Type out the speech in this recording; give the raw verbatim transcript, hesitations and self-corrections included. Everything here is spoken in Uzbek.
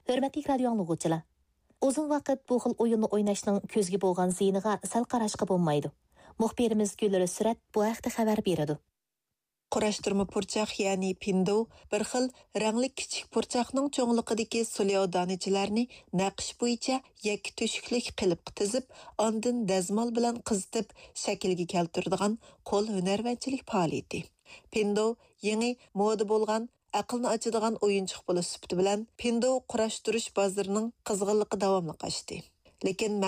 Hörmətli radio anlıqçılar. Uzun vaqt bu xil oyunni o'ynashning ko'zga bo'lgan ziyniga sal qarashqa bo'lmaydi. Muxbirimiz Gülürü Sürat bu haqda xabar beradi. Qurashtirma purchaq, ya'ni pindo, bir xil rangli kichik purchaqning cho'ngliqidagi sulyo donichalarni naqsh bo'yicha yakki to'shiklik qilib tizib, ondan dazmol bilan qizitib shaklga keltiradigan qo'l hunarvanchilik faoliyati. Pindo yangi moda bo'lgan aqlni ochadigan o'yinchiq bo'lish sifati bilan pindo qurashtirish bozorining qizg'inligi davomli oshdi. Lekin